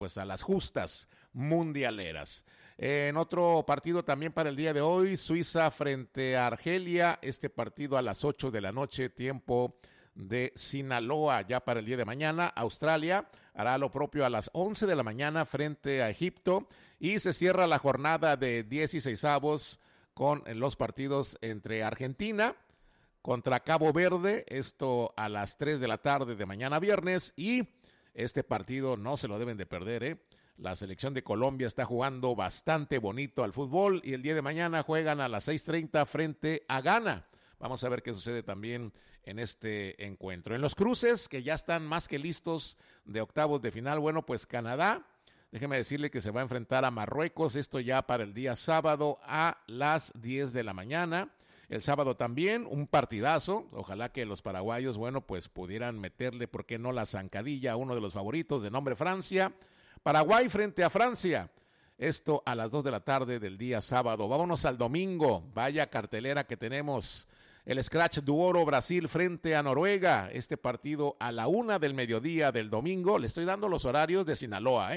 pues a las justas mundialeras. En otro partido también para el día de hoy, Suiza frente a Argelia, este partido a las 8 de la noche, tiempo de Sinaloa, ya para el día de mañana. Australia hará lo propio a las 11 de la mañana frente a Egipto y se cierra la jornada de 16avos con los partidos entre Argentina contra Cabo Verde, esto a las 3 de la tarde de mañana viernes, y este partido no se lo deben de perder, La selección de Colombia está jugando bastante bonito al fútbol y el día de mañana juegan a las 6:30 frente a Ghana. Vamos a ver qué sucede también en este encuentro. En los cruces, que ya están más que listos de octavos de final, bueno, pues Canadá, déjeme decirle que se va a enfrentar a Marruecos, esto ya para el día sábado a las 10 de la mañana. El sábado también un partidazo, ojalá que los paraguayos, bueno, pues pudieran meterle, ¿por qué no?, la zancadilla a uno de los favoritos de nombre Francia. Paraguay frente a Francia, esto a las 2 de la tarde del día sábado. Vámonos al domingo, vaya cartelera que tenemos. El Scratch du Oro, Brasil frente a Noruega, este partido a la 1 del mediodía del domingo. Le estoy dando los horarios de Sinaloa,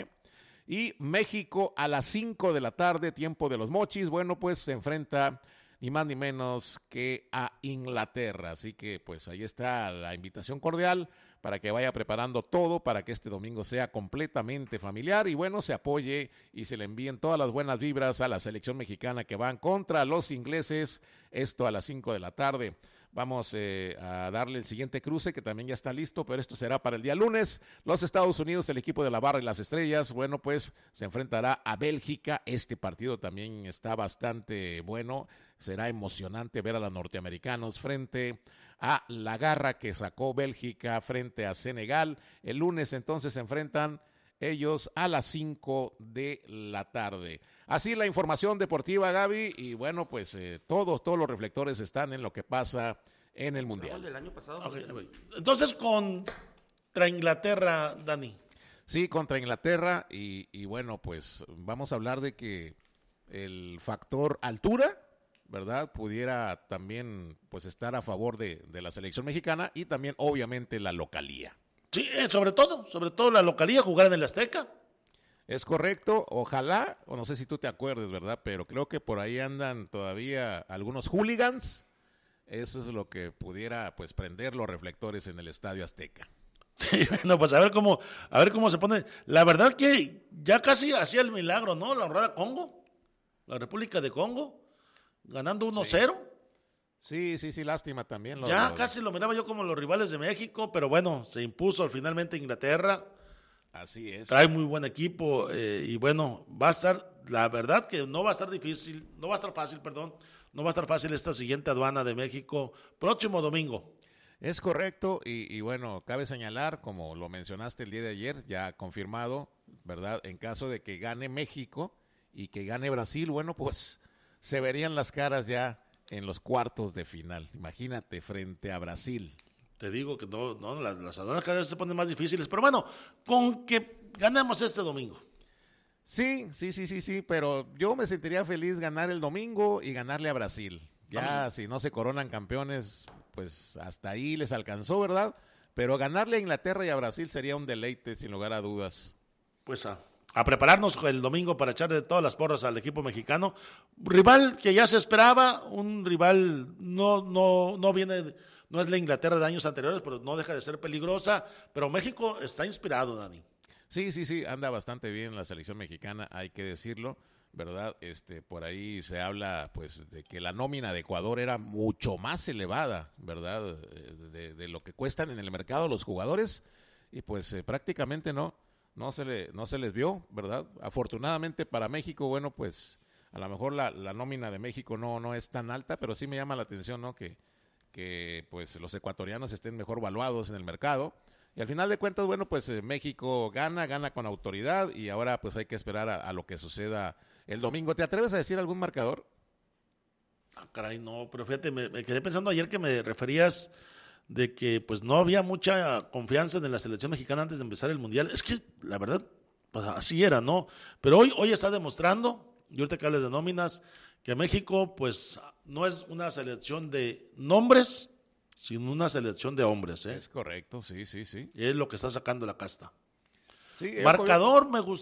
Y México a las 5 de la tarde, tiempo de los mochis, bueno, pues se enfrenta ni más ni menos que a Inglaterra. Así que pues ahí está la invitación cordial para que vaya preparando todo para que este domingo sea completamente familiar y bueno, se apoye y se le envíen todas las buenas vibras a la selección mexicana que van contra los ingleses, esto a las 5 de la tarde. Vamos a darle el siguiente cruce que también ya está listo, pero esto será para el día lunes. Los Estados Unidos, el equipo de la Barra y las Estrellas, bueno, pues se enfrentará a Bélgica. Este partido también está bastante bueno. Será emocionante ver a los norteamericanos frente a la garra que sacó Bélgica frente a Senegal. El lunes entonces se enfrentan ellos a las 5 de la tarde. Así la información deportiva, Gaby, y bueno, pues todos los reflectores están en lo que pasa en el Mundial. Del año pasado. Okay. Entonces, contra Inglaterra, Dani. Sí, contra Inglaterra, y bueno, pues vamos a hablar de que el factor altura, ¿verdad?, pudiera también pues estar a favor de la selección mexicana y también obviamente la localía. Sí, sobre todo la localía, jugar en el Azteca. Es correcto, ojalá, o no sé si tú te acuerdes, ¿verdad?, pero creo que por ahí andan todavía algunos hooligans. Eso es lo que pudiera pues prender los reflectores en el Estadio Azteca. Sí, bueno, pues a ver cómo se pone. La verdad que ya casi hacía el milagro, ¿no? La honrada Congo, la República de Congo, ganando 1-0. Sí, lástima también. Casi lo miraba yo como los rivales de México, pero bueno, se impuso finalmente Inglaterra. Así es. Trae muy buen equipo y bueno, va a estar, la verdad que no va a estar fácil, no va a estar fácil esta siguiente aduana de México próximo domingo. Es correcto y bueno, cabe señalar, como lo mencionaste el día de ayer, ya confirmado, ¿verdad? En caso de que gane México y que gane Brasil, bueno, pues se verían las caras ya en los cuartos de final. Imagínate, frente a Brasil. Te digo que no, las aduanas cada vez se ponen más difíciles, pero bueno, con que ganemos este domingo. Sí, pero yo me sentiría feliz ganar el domingo y ganarle a Brasil. Ya, si no se coronan campeones, pues hasta ahí les alcanzó, ¿verdad? Pero ganarle a Inglaterra y a Brasil sería un deleite, sin lugar a dudas. Pues a prepararnos el domingo para echarle todas las porras al equipo mexicano. Rival que ya se esperaba, un rival no viene, no es la Inglaterra de años anteriores, pero no deja de ser peligrosa. Pero México está inspirado, Dani. Sí, anda bastante bien la selección mexicana, hay que decirlo, ¿verdad? Por ahí se habla pues de que la nómina de Ecuador era mucho más elevada, ¿verdad? De lo que cuestan en el mercado los jugadores y pues prácticamente no se les vio, ¿verdad? Afortunadamente para México, bueno, pues a lo mejor la nómina de México no es tan alta, pero sí me llama la atención, ¿no? Que pues los ecuatorianos estén mejor valuados en el mercado. Y al final de cuentas, bueno, pues México gana con autoridad y ahora pues hay que esperar a lo que suceda el domingo. ¿Te atreves a decir algún marcador? Caray, no, pero fíjate, me quedé pensando ayer que me referías de que pues no había mucha confianza en la selección mexicana antes de empezar el Mundial. Es que la verdad, pues así era, ¿no? Pero hoy está demostrando, y ahorita que hables de nóminas, que México pues no es una selección de nombres, sino una selección de hombres, ¿eh? Es correcto, sí. Y es lo que está sacando la casta. Sí, Marcador me gusta.